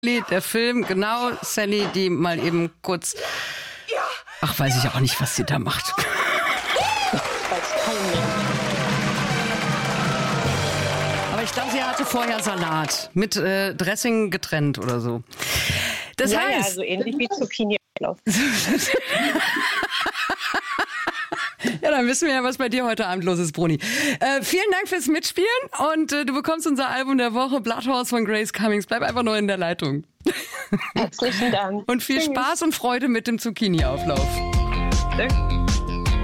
Der Film, genau, Sally, die mal eben kurz... Ach, weiß ich auch nicht, was sie da macht. Aber ich glaube, sie hatte vorher Salat mit Dressing getrennt oder so. Das heißt... Ja, so ähnlich wie Zucchini-Auflauf. Ja, dann wissen wir ja, was bei dir heute Abend los ist, Bruni. Vielen Dank fürs Mitspielen und du bekommst unser Album der Woche, Blood Horse von Grace Cummings. Bleib einfach nur in der Leitung. Herzlichen Dank. Und viel Spaß und Freude mit dem Zucchini-Auflauf. Danke.